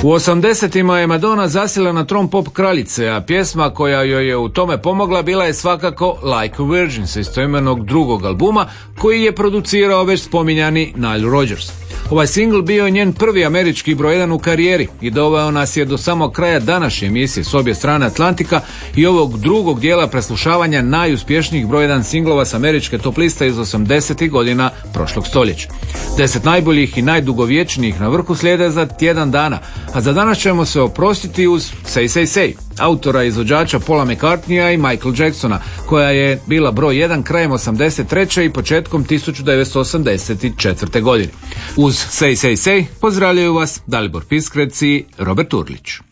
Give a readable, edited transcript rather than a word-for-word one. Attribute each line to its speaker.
Speaker 1: U 80-ima je Madonna zasjela na tron pop kraljice, a pjesma koja joj je u tome pomogla bila je svakako Like a Virgin sa istoimenog drugog albuma koji je producirao već spominjani Nile Rodgers. Ovaj singl bio je njen prvi američki broj 1 u karijeri i doveo nas je do samog kraja današnje emisije s obje strane Atlantika i ovog drugog dijela preslušavanja najuspješnijih broj 1 singlova s američke top liste iz 80-ih godina prošlog stoljeća. 10 najboljih i najdugovječnijih na vrhu slijede za tjedan dana, a za danas ćemo se oprostiti uz Say Say Say, autora i izvođača Paula McCartneya i Michael Jacksona, koja je bila broj 1 krajem 83. i početkom 1984. godine. Uz Say Say Say pozdravljaju vas Dalibor Piskrec i Robert Urlić.